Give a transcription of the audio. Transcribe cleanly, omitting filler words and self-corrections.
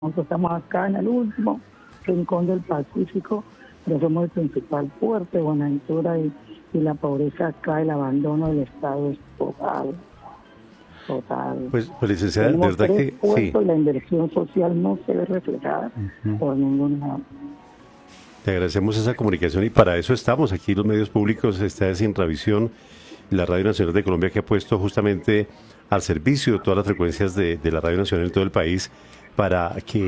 Nosotros estamos acá en el último rincón del Pacífico, pero somos el principal puerto de Buenaventura y la pobreza acá, el abandono del Estado es total. Pues licenciada, de Tenemos verdad 3 que sí. puertos y la inversión social no se ve reflejada por ningún lado. Te agradecemos esa comunicación y para eso estamos aquí los medios públicos, está Sin Revisión, la Radio Nacional de Colombia que ha puesto justamente al servicio de todas las frecuencias de la Radio Nacional en todo el país para que